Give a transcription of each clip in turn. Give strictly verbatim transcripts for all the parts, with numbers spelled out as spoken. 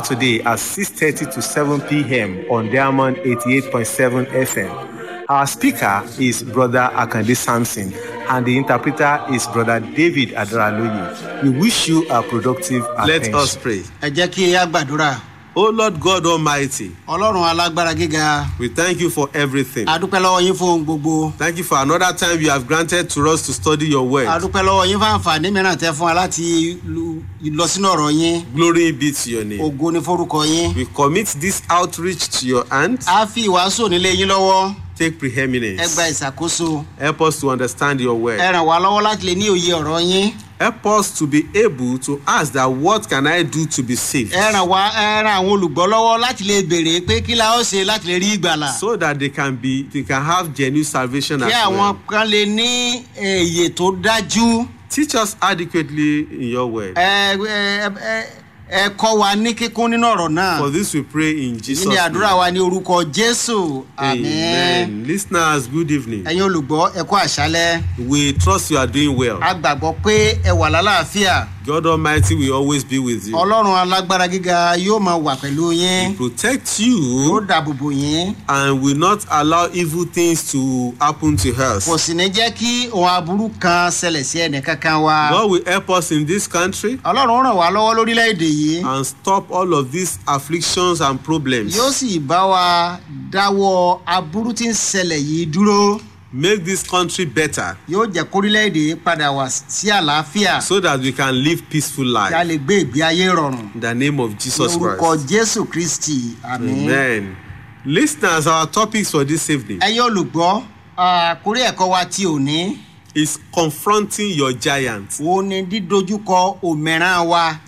Saturday at six thirty to seven p.m. on Diamond eighty-eight point seven F M. Our speaker is Brother Akande Samson, and the interpreter is Brother David Adaraloye. We wish you a productive attention. Let us pray. Ẹ jẹ́ kí a gbàdúrà. O Lord God Almighty, Ọlọ́run alágbára gíga. we thank you for everything. A dúpẹ́ lọ́wọ́ yín fún ohun gbogbo. Thank you for another time you have granted to us to study your word. A dúpẹ́ lọ́wọ́ yín fún àǹfààní mìíràn tẹ́ fún wa láti lọ sínú ọ̀rọ̀ yín. Glory be to your name. Ògo ni forúkọ yín. We commit this outreach to your hands. A fi ìwàásù nílé yín lọ́wọ́. Take preeminence. Ẹ gba ìṣàkóso. Help us to understand your word. Ẹ ràn wá lọ́wọ́ láti lè ní òye ọ̀rọ̀ yín. Help us to be able to ask that what can I do to be saved? Ẹ ràn wá ẹ ràn àwọn olùgbọ́ lọ́wọ́ láti lè béèrè pé kí la ó ṣe láti lè rí ìgbàlà. So that they can be they can have genuine salvation as Kí àwọn well. kan lè ní èyè tó dájú. Teach us adequately in your word. Ẹ ẹ ẹ ẹ kọ́ wa ní kíkún nínú ọ̀rọ̀ náà. For this we pray in Jesus' Ní name. àdúrà wa ní orúkọ Jésù. Àmín. Amen. Listeners, good evening. Ẹ̀yin olùgbọ́ ẹ kú àṣálẹ́. We trust you are doing well. A gbàgbọ́ pé ẹ wà lálàáfíà. God Almighty will always be with you. Ọlọ́run alágbára gíga yóò máa wà pẹ̀lú yín. Protect Yóò you dáàbò bò yín. and will not allow evil things to happen to us. Kò sì ní jẹ́ kí ohun aburú kan ṣẹlẹ̀ sí ẹnì kankan wa. God will help us in this country Ọlọ́run ràn wá lọ́wọ́ lórílẹ̀‐èdè yìí. and stop all of these afflictions and problems. Yóò sì bá wa dáwọ́ aburú tí ń ṣẹlẹ̀ yìí dúró. Make this country better Yóò jẹ́ kórílẹ̀‐èdè padà wá sí àlàáfíà. so that we can live peaceful Kí a life. lè gbé ìgbé ayé rọrùn. In the name of Ní Jesus orúkọ Christ. Jésù Kristi. Àmín. Amen. Listeners, our topics for this evening Ẹ̀yin olùgbọ́, àkórí ẹ̀kọ́ wa ti òní. is confronting your giant. Ó ní dídojúkọ òmìrán wa.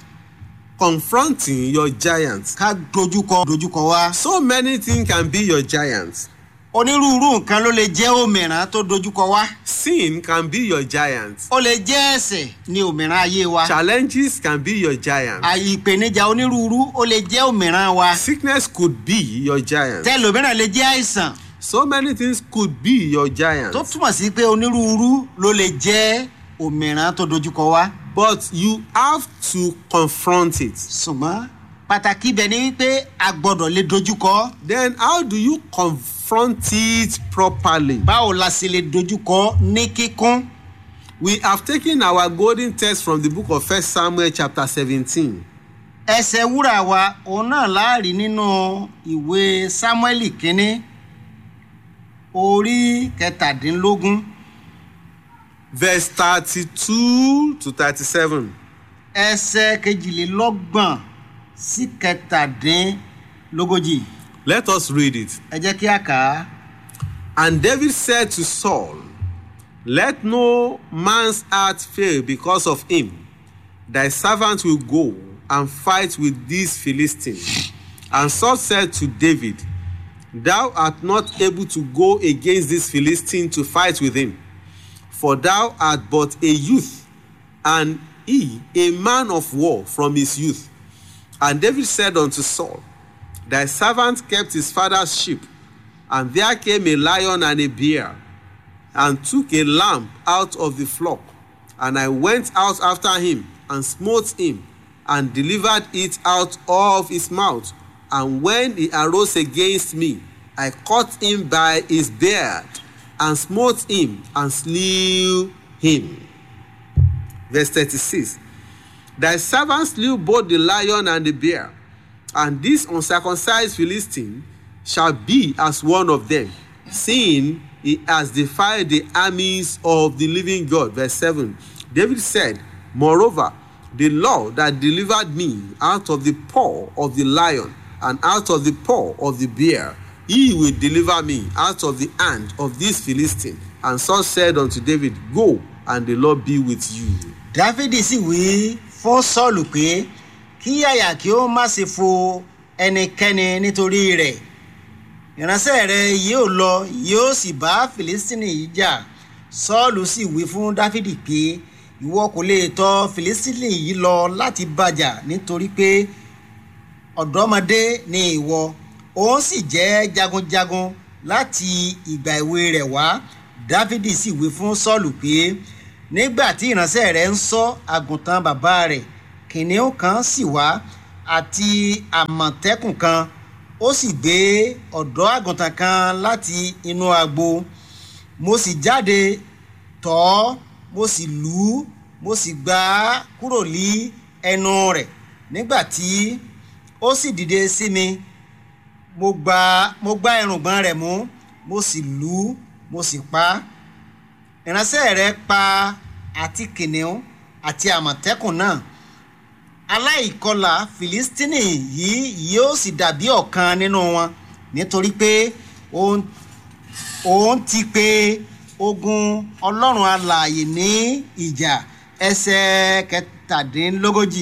Confronting your giant. Ká dojúkọ dojúkọ wa. So many things can be your giant. Onírúurú nǹkan ló lè jẹ́ òmìrán tó dojúkọ wa. Sin can be your giant. Ó lè jẹ́ ẹ̀ṣẹ̀ ní òmìrán ayé wa. Challenges can be your giant. Àyè ìpèníjà onírúurú ó lè jẹ́ òmìrán wa. Sickness could be your giant. Tẹ́lòmíràn lè jẹ́ àìsàn. So many things could be your giant. Tó túmọ̀ sí pé onírúurú ló lè jẹ́ òmìrán tó dojúkọ wa. But you have to confront it. Ṣùgbọ́n pàtàkì ibẹ̀ ni wípé a gbọ́dọ̀ lè dojúkọ. Then how do you confront it properly? Báwo la ṣe lè dojúkọ ní kíkún? We have taken our golden text from the book of First Samuel chapter seventeen. Ẹsẹ̀ wúrà wa òun náà láàrí nínú ìwé Sámúẹ́lì kínní orí kẹtàdínlógún Verse thirty-two to thirty-seven. ẹsẹ̀ kejìlélọ́gbọ̀n sí kẹtàdínlógójì. Let us read it. Ẹ jẹ́ kí a kà á. And David said to Saul, let no man's heart fail because of him. Thy servant will go and fight with these Philistines. And Saul said to David, thou art not able to go against this Philistine to fight with him, for thou art but a youth, and he a man of war from his youth. And David said unto Saul, thy servant kept his father's sheep, and there came a lion and a bear, and took a lamb out of the flock. And I went out after him, and smote him, and delivered it out of his mouth. And when he arose against me, I caught him by his beard, and smote him, and slew him. Verse thirty-six. Thy servant slew both the lion and the bear, and this uncircumcised Philistine shall be as one of them, seeing he has defied the armies of the living God. Verse seven. David said, moreover, the Lord that delivered me out of the paw of the lion and out of the paw of the bear, he will deliver me out of the hand of this Philistine. And Saul said unto David, go, and the Lord be with you. Dáfídì sì wí fún Sọ́ọ̀lù pé kí àyà kí ó má ṣe fo ẹnikẹ́ni nítorí rẹ̀. Ìránṣẹ́ rẹ̀ yóò lọ yóò sì bá Fìlístínì yìí jà. Sọ́ọ̀lù sì wí fún Dáfídì pé ìwọ kò lè tọ̀ Fìlístínì yìí lọ láti bàjà nítorí pé ọ̀dọ́mọdé ni ìwọ. Òun sì jẹ́ jagunjagun láti ìgbà èwe rẹ̀ wá. Dáfídì sì wí fún Sọ́ọ̀lù pé nígbà tí ìránṣẹ́ rẹ̀ ń ṣọ́ àgùntàn bàbá rẹ̀, kìnìún kan sì wá àti àmọ̀tẹ́kùn kan ó sì gbé ọ̀dọ́ àgùntàn kan láti inú agbo mo sì jáde tọ̀ ọ́ mo sì lù ú mo sì gbà á kúrò ní ẹnu rẹ̀ nígbà tí ó sì dìde sí mi mo gbá mo gbá irùngbọ̀n rẹ̀ mú mo sì lù ú mo sì pa á ìránṣẹ́ rẹ̀ pa àti kìnìún àti àmọ̀tẹ́kùn náà aláìkọlà Fìlístínì yìí yóò sì dàbí ọ̀kan nínú wọn nítorí pé òun òun ti pè ogun Ọlọ́run alààyè ní ìjà ẹsẹ̀ kẹtàdínlógójì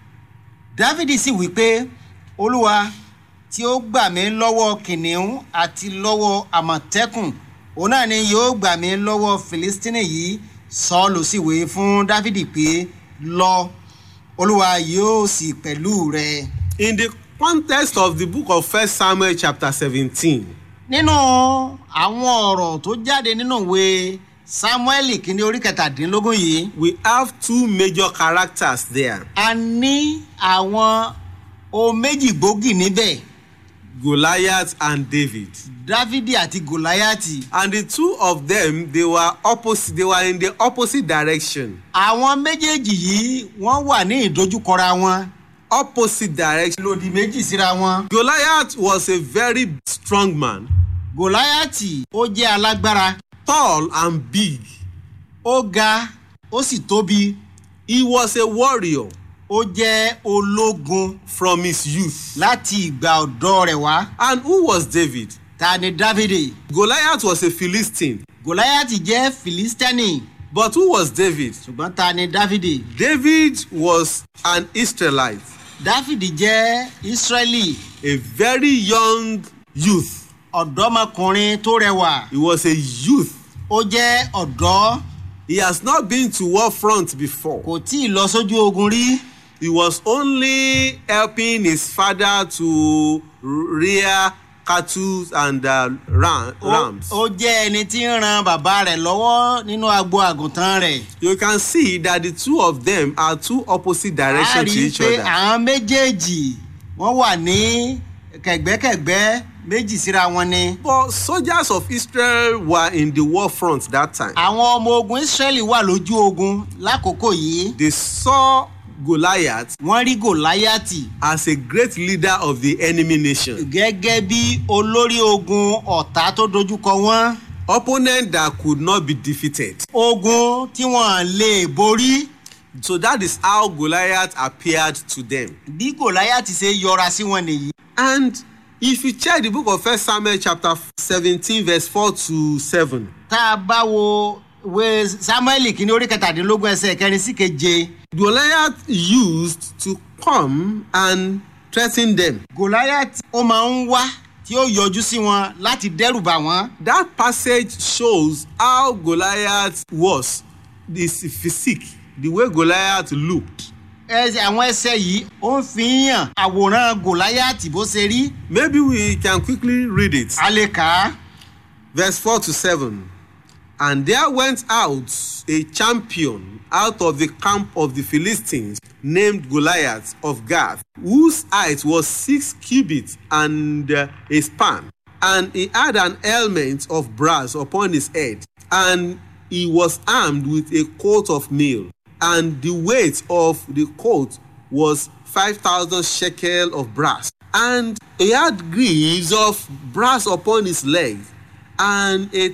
Dáfídì sì wí pé Olúwa tí ó gbà mí lọ́wọ́ kìnìún àti lọ́wọ́ àmọ̀tẹ́kùn òun náà ni yóò gbà mí lọ́wọ́ Fìlístínì yìí Sọ́ọ̀lù sì wí fún Dáfídì pé lọ Olúwa yóò sì pẹ̀lú rẹ. In the context of the book of First Samuel chapter seventeen. Nínú àwọn ọ̀rọ̀ tó jáde nínú ìwé Sámúẹ́lì kìíní orí kẹtàdínlógún yìí. We have two major characters there. A ní àwọn ohun méjì gbòógì níbẹ̀. Goliath and David. Dáfídì àti Gòláyátì. And the two of them, they were opposite. They were in the opposite direction. Àwọn méjèèjì yìí wọ́n wà ní ìdojúkọra wọn. Opposite direction. Lòdì méjì síra wọn. Goliath was a very strong man. Gòláyátì ó jẹ́ alágbára. Tall and big. Ó ga ó sì tóbi. He was a warrior. Ó jẹ́ ológun. From his youth. Láti ìgbà ọ̀dọ́ rẹ̀ wá. And who was David? Ta ni Dáfídì? Goliath was a Philistine. Gòláyátì jẹ́ Fìlístẹ́nì. But who was David? Ṣùgbọ́n ta ni Dáfídì? David was an Israelite. Dáfídì jẹ́ Ísírẹ́lì. A very young youth. Ọ̀dọ́mọkùnrin tó rẹwà. He was a youth. Ó jẹ́ ọ̀dọ́. He has not been to war front before. Kò tíì lọ sójú ogun rí. He was only helping his father to rear cattle and uh, ram, rams. Ó jẹ́ ẹni tí ń ran bàbá rẹ̀ lọ́wọ́ nínú agbo àgùntàn rẹ̀. You can see that the two of them are two opposite directions to each other. A rí i pé àwọn méjèèjì wọ́n wà ní kẹ̀gbẹ́kẹ̀gbẹ́ méjì síra wọn ni. But soldiers of Israel were in the war front that time. Àwọn ọmọ ogun Israẹli wà lójú ogun lákòókò yìí. They saw Goliath. Wọ́n rí Gòláyátì. As a great leader of the enemy nation. Gẹ́gẹ́ bí olórí ogun ọ̀tá tó dojúkọ wọ́n. Opponent that could not be defeated. Ogun tí wọ́n lè borí. So that is how Goliath appeared to them. Bí Gòláyátì ṣe yọra sí wọn nìyí. And if you check the book of First Samuel chapter seventeen verse four to seven. Tá a bá wo ìwé Sámúẹ́lì kìíní orí kẹtàdínlógún ẹsẹ̀ kẹrin sí keje. Goliath used to come and threaten them. Gòláyátì ó máa ń wá tí ó yọjú sí wọn láti dẹ́rù bà wọ́n. That passage shows how Goliath was, his physique, the way Goliath looked. Ẹsẹ̀ àwọn ẹsẹ̀ yìí ó ń fi hàn àwòrán Gòláyátì bó ṣe rí. Maybe we can quickly read it. A lè kà á. Verse four to seven. And there went out a champion out of the camp of the Philistines named Goliath of Gath, whose height was six cubits and uh, a span. And he had an helmet of brass upon his head, and he was armed with a coat of mail. And the weight of the coat was five thousand shekel of brass. And he had greaves of brass upon his legs, and a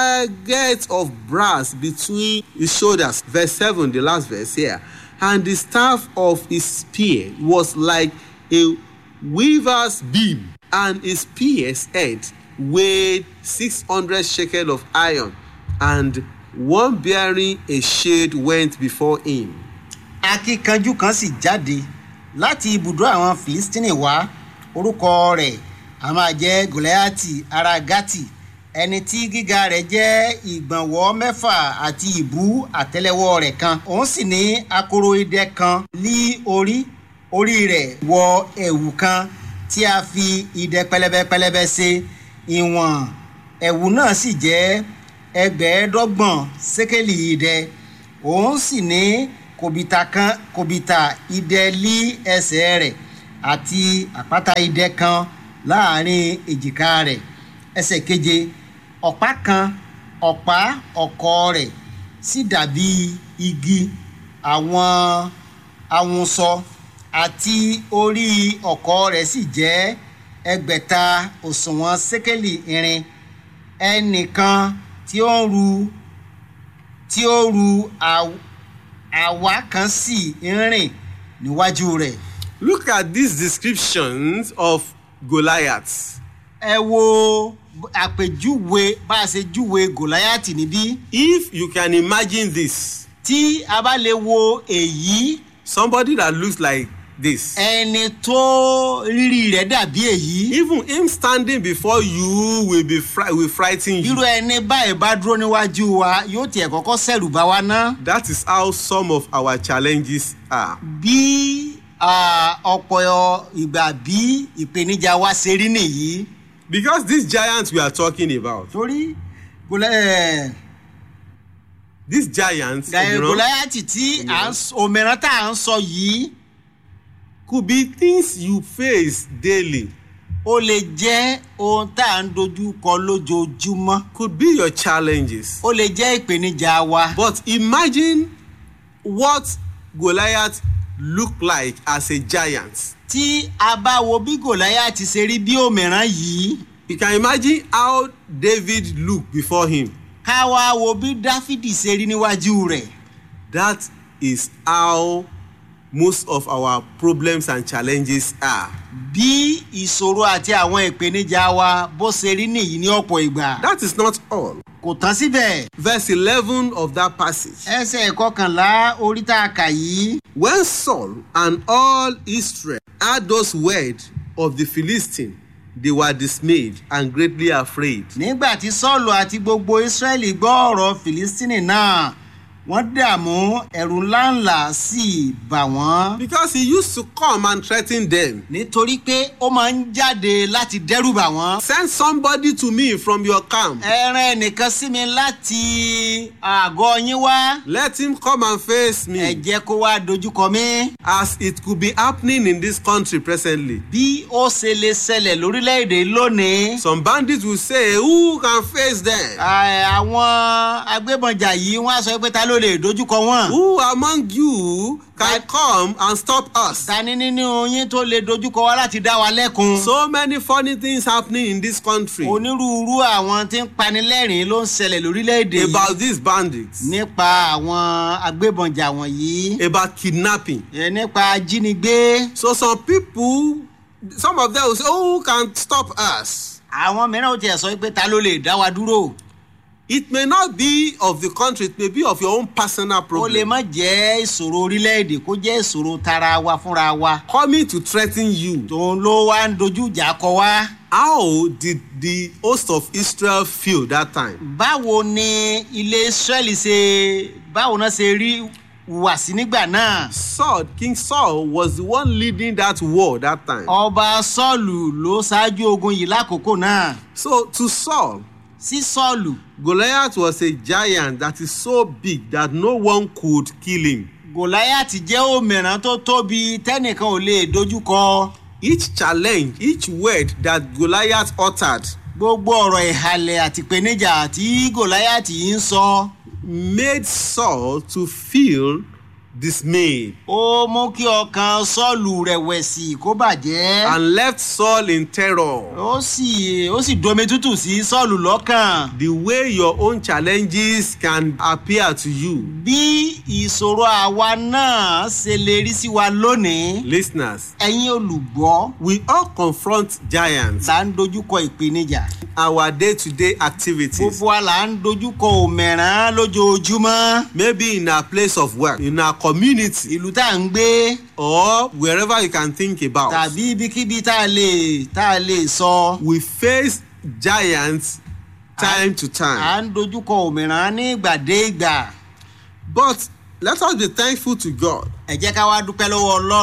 target of brass between his shoulders. Verse seven, the last verse here. And the staff of his spear was like a weaver's beam, and his spear's head weighed six hundred shekel of iron, and one bearing a shade went before him. Akíkanjú kan sì jáde láti ibùdó àwọn Fìlístínì wá, orúkọ rẹ̀ a máa jẹ́ Gòláyátì ará Gátì, ẹni tí gíga rẹ̀ jẹ́ ìgbọ̀nwọ́ mẹ́fà àti ìbú àtẹ́lẹwọ́ rẹ̀ kan. Òun sì ní akoro idẹ kan ní orí, orí rẹ̀ wọ ẹ̀wù kan tí a fi idẹ pẹlẹbẹ pẹlẹbẹ ṣe. Ìwọ̀n ẹ̀wù náà sì jẹ́ ẹgbẹ̀ẹ́dọ́gbọ̀n sékélì idẹ. Òun sì ní kòbìtà kan kòbìtà idẹ lí ẹsẹ̀ rẹ̀ àti àpáta idẹ kan láàrin èjìká rẹ̀. Ẹsẹ̀ keje, ọ̀pá kan ọ̀pá ọ̀kọ̀ rẹ̀ sì dàbí igi àwọn awùnsọ àti orí ọ̀kọ̀ rẹ̀ sì jẹ́ ẹgbẹ̀ta òṣùwọ̀n sékélì irin. Ẹnìkan tí ó ń ru tí ó ru àwa kan sì ń rìn níwájú rẹ̀. Look at these descriptions of Goliath. Ẹ wo àpèjúwe bá a ṣe júwe Gòláyátì níbí. If you can imagine this, tí a bá lè wo èyí. somebody that looks like this. Ẹni tó rírì rẹ̀ dàbí èyí. Even him standing before you will be fri will frighten you. Irú ẹni báyìí bá dúró níwájú wa yóò tiẹ̀ kọ́kọ́ ṣẹ̀rù bá wa ná. That is how some of our challenges are. Bí ọ̀pọ̀ ìgbà bí ìpèníjà wa ṣe rí nìyí. Because these giants we are talking about. Torí gòlẹ́. These giants. Gòláyátì tí òmìrán tá à ń sọ yìí. Could be things you face daily. Ó lè jẹ́ ohun tá à ń dojú kọ lójoojúmọ́. Could be your challenges. Ó lè jẹ́ ìpèníjà wa. But imagine what Goliath looked like as a giant. Tí a bá wo bí Gòláyátì ṣe rí bí òmìrán yìí. You can imagine how David looked before him. Ká wá wo bí Dáfídì ṣe rí níwájú rẹ̀. That is how most of our problems and challenges are. Bí ìṣòro àti àwọn ìpèníjà wa bó ṣe rí nìyí ní ọ̀pọ̀ ìgbà. That is not all. Kò tán síbẹ̀. Verse eleven of that passage. Ẹsẹ̀ ìkọkànlá orí tá a kà yìí. When Saul and all Israel heard those words of the Philistine, they were dismayed and greatly afraid. Nígbà tí Sọ́ọ̀lù àti gbogbo Ísírẹ́lì gbọ́ ọ̀rọ̀ Fìlístínì náà, wọ́n dààmú, ẹ̀rù ńláńlá sì bà wọ́n. Because he used to come and threaten them. Nítorí pé ó máa ń jáde láti dẹ́rù bà wọ́n. Send somebody to me from your camp. Ẹ rán ẹnìkan sí mi láti àgọ́ yín wá. Let him come and face me. Ẹ jẹ́ kó wá dojúkọ mí. As it could be happening in this country presently. Bí ó ṣe lè ṣẹlẹ̀ lórílẹ̀‐èdè lónìí. Some bandits will say, who can face them? Àwọn agbébọnjà yìí wọ́n á sọ pé ta ló lè dojúkọ wọn. Who among you can come and stop us? Ta ni nínú yín tó lè dojúkọ wa láti dá wa lẹ́kun? So many funny things happening in this country. Onírúurú àwọn tí ń panilẹ́rìn ló ń ṣẹlẹ̀ lórílẹ̀‐èdè yìí. About these bandits. Nípa àwọn agbébọnjà wọ̀nyí. About kidnapping. Ẹ nípa ajínigbé. So some people, some of them will say, oh, who can stop us? Àwọn mìíràn ò tiẹ̀ sọ pé ta ló lè dá wa dúró. It may not be of the country, it may be of your own personal problem. Ó lè má jẹ́ ìṣòro orílẹ̀-èdè kó jẹ́ ìṣòro tara wa fúnra wa. Coming to threaten you. Tòun ló wá ń dojú ìjà kọ wá. How did the host of Israel feel that time? Báwo ni ilé Ísírẹ́lì ṣe báwo náà ṣe rí wàsí nígbà náà? Saul, King Saul was the one leading that war that time. Ọba Sọ́ọ̀lù ló ṣáájú ogun yìí lákòókò náà. So to Saul, sí Sọ́ọ̀lù. Goliath was a giant that is so big that no one could kill him. Gòláyátì jẹ́ òmìrán tó tóbi tẹ́nìkan ò lè dojúkọ. Each challenge, each word that Goliath uttered. Gbogbo ọ̀rọ̀ ìhàlẹ̀ àti ìpèníjà tí Gòláyátì ń sọ. Made Saul to feel dismayed. Ó mú kí ọkàn Sọ́ọ̀lù rẹ̀wẹ̀sì kó bàjẹ́. And left Saul in terror. Ó sì ó sì domi tútù sí Sọ́ọ̀lù lọ́kàn. The way your own challenges can appear to you. Bí ìṣòro àwa náà ṣe lè rí sí wa lónìí. Listeners. Ẹ̀yin olùgbọ́. We all confront giants. Là ń dojúkọ ìpèníjà. Our day-to-day activities. Gbogbo wa là ń dojúkọ òmìrán lójoojúmọ́. Maybe in our place of work, in our community. Ìlú tá à ń gbé. Or wherever you can think about. Tàbí ibikíbi tá a lè tá a lè sọ. We face giants time to time. À ń dojúkọ òmìrán ní ìgbà dé ìgbà. But let us be thankful to God. Ẹ jẹ́ ká wá dúpẹ́ lọ́wọ́ Ọlọ́run.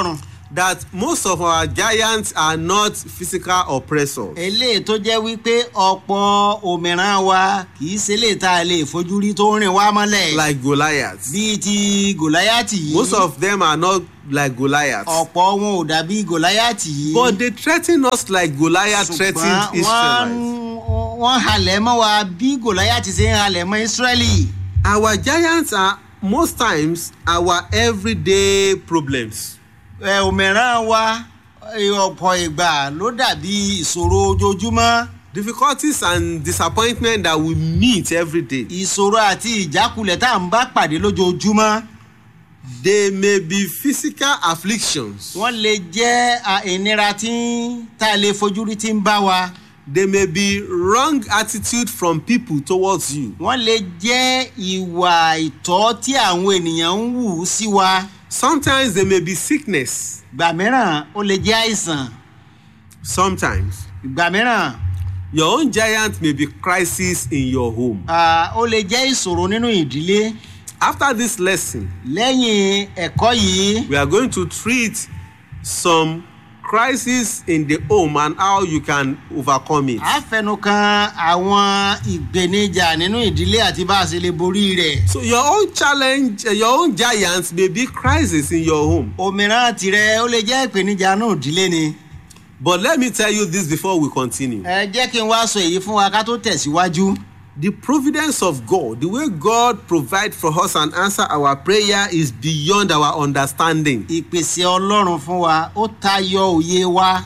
that most of our giants are not physical oppressors. eléyìí tó jẹ́ wípé ọ̀pọ̀ òmìrán wa kì í ṣe lè ta lè fojú rí tó rìn wá mọ́lẹ̀. Like Goliath. bíi ti gòláyàtì yìí. Most of them are not like Goliath. ọ̀pọ̀ wọn ò dàbí gòláyàtì yìí. But they threaten us like Goliath threatened Israelites. wọ́n halẹ̀ mọ́ wa bí gòláyàtì ṣe ń halẹ̀ mọ́ Ísírẹ́lì. Our giants are most times our everyday problems. ẹ òmìrán wa ọ̀pọ̀ ìgbà ló dàbí ìṣòro ojoojúmọ́. Difficulties and disappointment that we meet every day. ìṣòro àti ìjákulẹ̀ tá à ń bá pàdé lójoojúmọ́. They may be physical afflictions. wọ́n lè jẹ́ ìnira tí tá a lè fojú rí tí ń bá wa. They may be wrong attitude from people towards you. wọ́n lè jẹ́ ìwà ìtọ́ tí àwọn ènìyàn ń wù sí wa. Sometimes they may be sickness. ìgbà mìíràn ó lè jẹ́ àìsàn. Sometimes ìgbà mìíràn. your own giant may be crisis in your home. ó lè jẹ́ ìṣòro nínú ìdílé. After this lesson, lẹ́yìn ẹ̀kọ́ yìí. we are going to treat some crisis in the home and how you can overcome it. a fẹnu kan àwọn ìgbéníjà nínú ìdílé àti bá a ṣe lè borí rẹ̀. So your own challenge, your own giants may be crisis in your home. òmíràn tirẹ̀ ó lè jẹ́ ìpèníjà náà ìdílé ni. But let me tell you this before we continue. ẹ jẹ́ kí n wá sọ èyí fún wa ká tó tẹ̀síwájú. The providence of God, the way God provides for us and answer our prayer is beyond our understanding. ìpèsè ọlọ́run fún wa ó tayọ òye wa.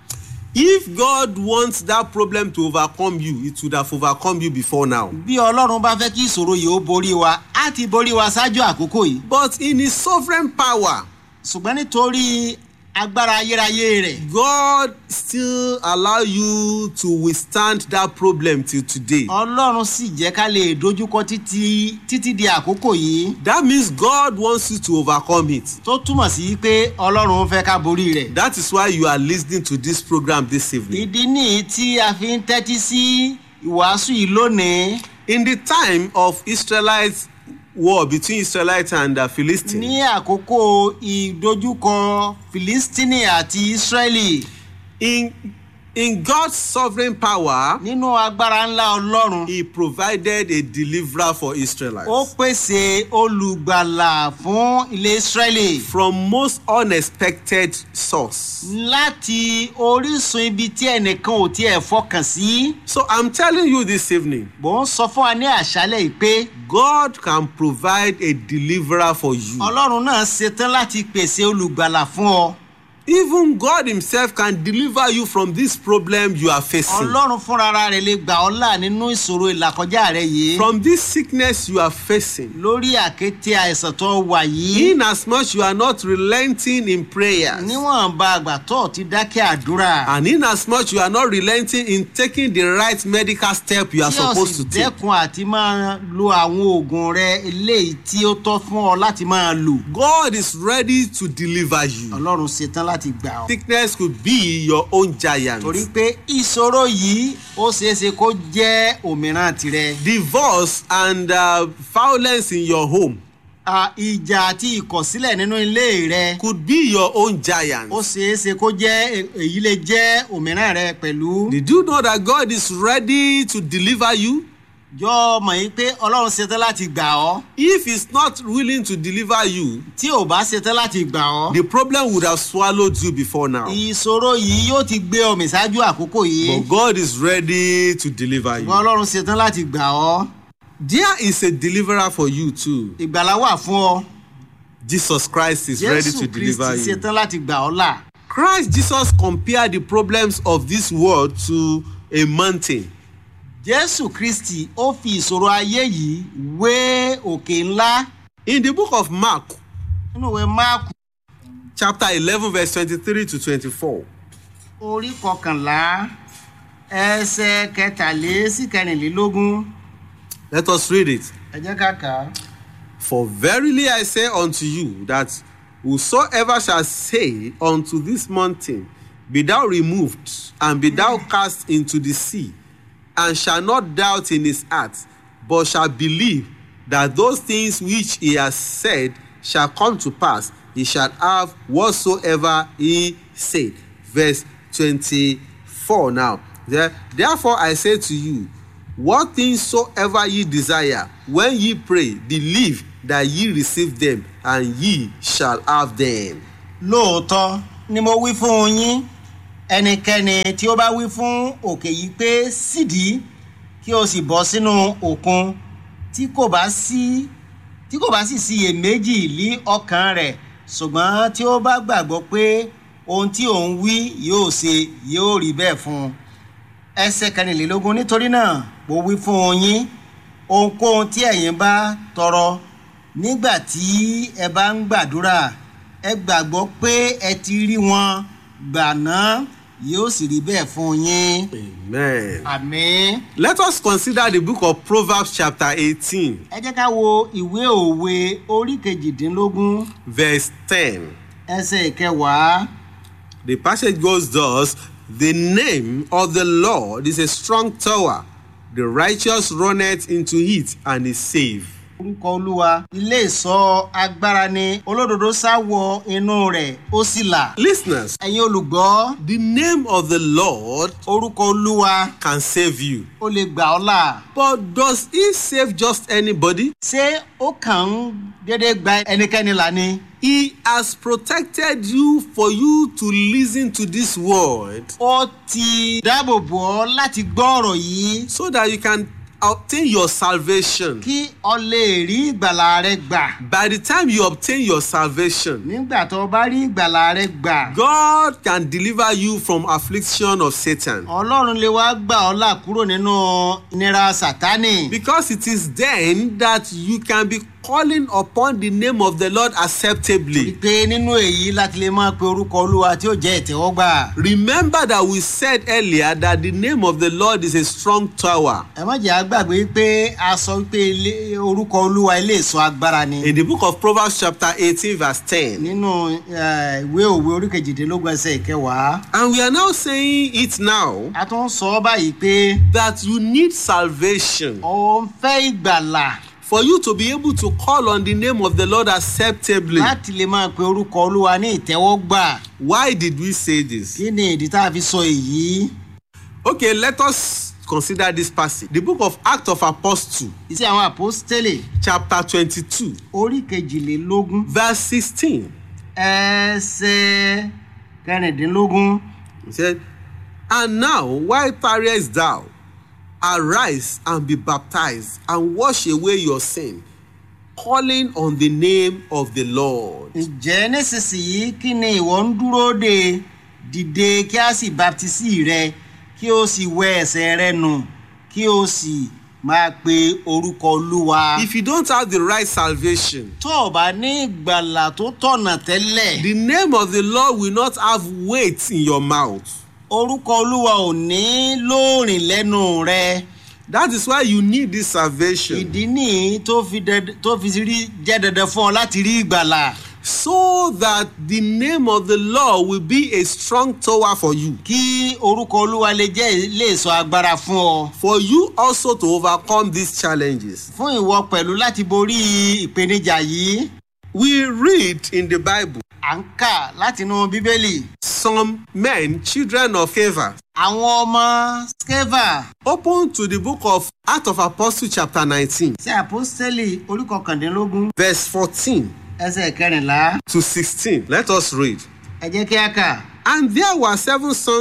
If God wants that problem to overcome you, it would have overcome you before now. bí ọlọ́run bá fẹ́ kí ìṣòro yìí ó borí wa á ti borí wa ṣáájú àkókò yìí. But in his sovereign power, ṣùgbọ́n nítorí agbára ayérayé rẹ̀. God still allow you to withstand that problem till today. ọlọ́run sì jẹ́ ká lè dojúkọ títí títí di àkókò yìí. That means God wants you to overcome it. tó túmọ̀ sí pé ọlọ́run fẹ́ ká borí rẹ̀. That is why you are listening to this program this evening. ìdí nìyí tí a fi ń tẹ́tí sí ìwàásù yìí lónìí. In the time of Israelites war between Israelites and the Philistines. ní àkókò ìdojúkọ Filistini àti Israeli. In in God's sovereign power, nínú agbára ńlá ọlọ́run. he provided a deliverer for Israelites. ó pèsè olùgbàlà fún ilé Israeli. From most unexpected source. láti orísun ibi tí ẹnìkan ò tiẹ̀ fọkàn sí. So I'm telling you this evening. bó ń sọ fún wa ní àṣálẹ̀ yìí pé. God can provide a deliverer for you. ọlọ́run náà ṣetán láti pèsè olùgbàlà fún ọ. Even God himself can deliver you from this problem you are facing. ọlọ́run fúnra rẹ̀ lè gbà ọ́ là nínú ìṣòro ìlàkọjá rẹ yìí. From this sickness you are facing. lórí àkéte àìsàn tó wà yìí. In as much you are not relenting in prayers. níwọ̀n bá àgbà tó ti dákẹ́ àdúrà. And in as much you are not relenting in taking the right medical step you are supposed to take. tí o sì dẹ́kun àti máa lo àwọn oògùn rẹ eléyìí tí ó tọ́ fún ọ láti máa lò. God is ready to deliver you. ọlọ́run ṣetán láti gbà ọ́. Sickness could be your own giant. torí pé ìṣòro yìí ó ṣeéṣe kó jẹ́ òmíràn tirẹ̀. Divorce and uh, violence in your home. ìjà àti ìkọ̀sílẹ̀ nínú ilé rẹ. Could be your own giant. ó ṣeéṣe kó jẹ́ èyí lè jẹ́ òmíràn rẹ pẹ̀lú. Did you know that God is ready to deliver you? jọ mọ̀ yín pé ọlọ́run ṣetán láti gbà ọ́. If he's not willing to deliver you, tí ò bá ṣetán láti gbà ọ́. the problem would have swallowed you before now. ìṣòro yìí yóò ti gbé ọmọ ìṣáájú àkókò yìí. But God is ready to deliver you. ọlọ́run ṣetán láti gbà ọ́. There is a deliverer for you too. ìgbàlà wà fún ọ. Jesus Christ is ready to Jésù deliver Kristi you. ṣetán láti gbà ọ́ là. Christ Jesus compared the problems of this world to a mountain. Jésù Kristi ó fi ìṣòro ayé yìí wé òkè ńlá. In the book of Mark, nínú ìwé Máàkù. chapter eleven verse twenty-three to twenty-four. orí kọkànlá ẹsẹ̀ kẹtàlé sí kẹrìnlélógún. Let us read it. ẹ jẹ́ ká kà á. For verily I say unto you that whosoever shall say unto this mountain, Be thou removed, and be thou cast into the sea, and shall not doubt in his heart, but shall believe that those things which he has said shall come to pass, he shall have whatsoever he said. Verse twenty-four now. There, therefore I say to you, what things soever ye desire, when ye pray, believe that ye receive them, and ye shall have them. lóòótọ́ ni mo wí fún yín, ẹnikẹ́ni tí ó bá wí fún òkè yìí pé sídìí kí o sì bọ́ sínú òkun, tí kò bá sí tí kò bá sì síyèméjì lí ọkàn rẹ̀, ṣùgbọ́n tí ó bá gbàgbọ́ pé ohun tí òun wí yóò ṣe, yóò rí bẹ́ẹ̀ fún un. ẹsẹ̀ kẹrìnlélógún, nítorí náà mo wí fún yín, ohunkóhun tí ẹ̀yin bá tọrọ nígbà tí ẹ bá ń gbàdúrà, ẹ gbàgbọ́ pé ẹ ti rí wọn gbà náà, yóò sì rí bẹ́ẹ̀ fún yín. Amen. Àmín. Let us consider the book of Proverbs chapter eighteen. Ẹ jẹ́ ká wo ìwé òwe orí kejìdínlógún Verse ten. ẹsẹ̀ ìkẹwàá. The passage goes thus: the name of the Lord is a strong tower, the righteous runneth into it and is saved. Orúkọ Olúwa ilé ìṣọ́ agbára ni, olódodo sá wọ inú rẹ̀ ó sì là. Listeners, Ẹ̀yin olùgbọ́, the name of the Lord orúkọ Olúwa can save you. ó lè gbà ọ́ là. But does he save just anybody? Ṣé ó kàn ń dédé gba ẹnikẹ́ni là ni? He has protected you for you to listen to this word Ó ti dáàbò bò ọ́ láti gbọ́ ọ̀rọ̀ yìí so that you can obtain your salvation. kí o lè rí ìgbàlà rẹ gbà. By the time you obtain your salvation, Nígbà tó o bá rí ìgbàlà rẹ gbà, God can deliver you from affliction of Satan. Ọlọ́run lè wá gbà ọ́ là kúrò nínú ìnira Sátánì. Because it is then that you can be calling upon the name of the Lord acceptably. Pé nínú èyí láti lè máa pe orúkọ Olúwa tí ó jẹ́ ìtẹ́wọ́gbà. Remember that we said earlier that the name of the Lord is a strong tower. Ẹ má jẹ́ àgbàgbé pé a sọ pé ilé- orúkọ Olúwa ilé ìṣọ́ agbára ni. In the book of Proverbs chapter eighteen verse ten. Nínú eh, ìwé òwe orí kejìdínlógún ẹsẹ̀ ìkẹwàá. And we are now saying it now A tún sọ báyìí pé that you need salvation ó ń fẹ́ ìgbàlà for you to be able to call on the name of the Lord acceptably. láti lè máa pe orúkọ Olúwa ní ìtẹ́wọ́gbà. Why did we say this? Kí ni ìdí tá a fi sọ èyí? Okay, let us consider this passage. The book of Acts of Apostles, Iṣẹ́ àwọn àpọ́stélì chapter twenty-two, orí kejìlélógún verse sixteen. ẹsẹ̀ kẹrìndínlógún. He said, and now, why tarriest thou? Arise and be baptized, and wash away your sin, calling on the name of the Lord. Ǹjẹ́ nísinsìnyí kí ni ìwọ ń dúró de? Dìde kí a sì baptisi rẹ, kí o sì wẹ ẹ̀ṣẹ̀ rẹ nù, kí o sì máa pe orúkọ Olúwa. If you don't have the right salvation, Tó o bá ní ìgbàlà tó tọ̀nà tẹ́lẹ̀, the name of the Lord will not have weight in your mouth. orúkọ Olúwa ò ní lóòrìn lẹ́nu rẹ. That is why you need this salvation, Ìdí nìyí tó fi dẹ- tó fi rí jẹ́ dandan fún ọ láti rí ìgbàlà. so that the name of the Lord will be a strong tower for you, Kí orúkọ Olúwa lè jẹ́ ilé ìṣọ́ agbára fún ọ. for you also to overcome these challenges. Fún ìwọ pẹ̀lú láti borí ìpèníjà yìí. We read in the Bible, À ń kà látinú Bíbélì. some men, children of Sceva, Àwọn ọmọ Skeva open to the book of Acts of Apostles chapter nineteen, sí àpọ́stélì orí kọkàndínlógún verse fourteen ẹsẹ̀ kẹrìnlá. to sixteen. Let us read. Ẹ jẹ́ kí a kà. And there were seven sons